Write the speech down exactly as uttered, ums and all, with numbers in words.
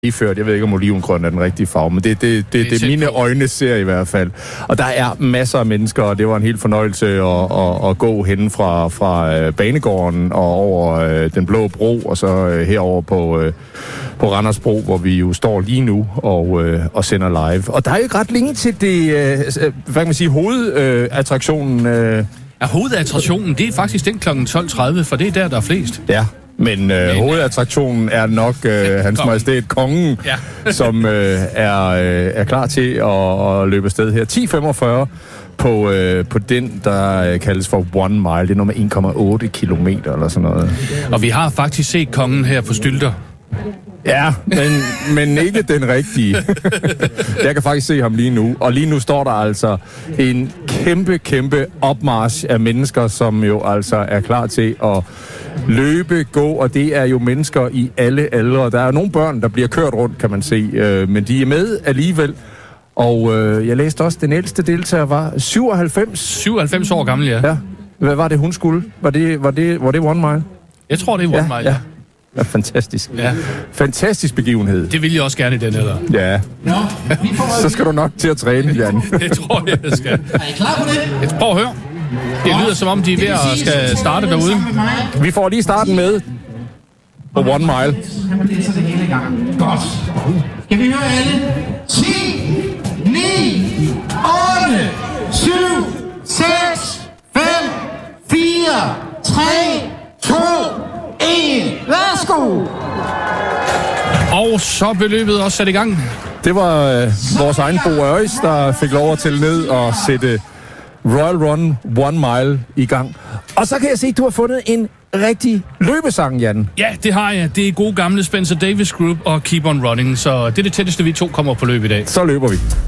iført. Jeg ved ikke, om olivengrøn er den rigtige farve, men det, det, det, det, det mine øjne ser i hvert fald. Og der er masser af mennesker, og det var en helt fornøjelse at, at, at gå hen fra, fra banegården og over øh, den blå bro, og så øh, herover på, øh, på Randersbro, hvor vi jo står lige nu og, øh, og sender live. Og der er jo ikke ret længe til det, øh, hvad kan man sige, hovedattraktionen. Øh. Ja, hovedattraktionen, det er faktisk den klokken tolv tredive, for det er der, der er flest. Ja. Men øh, hovedattraktionen er nok øh, Hans Majestæt Kongen, ja. som øh, er, øh, er klar til at, at løbe afsted her. ti femogfyrre på, øh, på den, der kaldes for One Mile. Det er nummer en komma otte kilometer eller sådan noget. Og vi har faktisk set kongen her på stylter. Ja, men, men ikke den rigtige. Jeg kan faktisk se ham lige nu. Og lige nu står der altså en kæmpe, kæmpe opmarch af mennesker, som jo altså er klar til at løbe, gå, og det er jo mennesker i alle aldre. Der er nogle børn, der bliver kørt rundt, kan man se, øh, men de er med alligevel. Og øh, jeg læste også, at den ældste deltager var syvoghalvfems. syvoghalvfems år gammel, ja. Ja. Hvad var det, hun skulle? Var det, var det, var det One Mile? Jeg tror, det er One ja, Mile, ja. ja. Ja, fantastisk. Ja. Fantastisk begivenhed. Det vil jeg også gerne i den her. Ja. Så skal du nok til at træne, Jan. Det tror jeg, jeg skal. Er I klar på det? Prøv at høre. Det lyder som om, de er ved at skal starte derude. Vi får lige starten med på One Mile. Han læser det hele i gang. Godt. Skal vi høre alle? ti, ni, otte, syv, seks, fem, fire, tre, to, en. Værsgo! Og så blev løbet også sat i gang. Det var øh, vores egen Bo Øjs, der fik lov at tælle ned og sætte Royal Run One Mile i gang. Og så kan jeg se, at du har fundet en rigtig løbesang, Jan. Ja, det har jeg. Det er gode gamle Spencer Davis Group og Keep on Running. Så det er det tætteste, vi to kommer på løb i dag. Så løber vi.